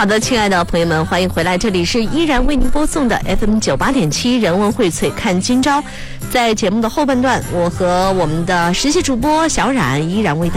好的，亲爱的朋友们，欢迎回来，这里是依然为您播送的 FM98.7 人文荟萃看今朝。在节目的后半段，我和我们的实习主播小冉依然为大家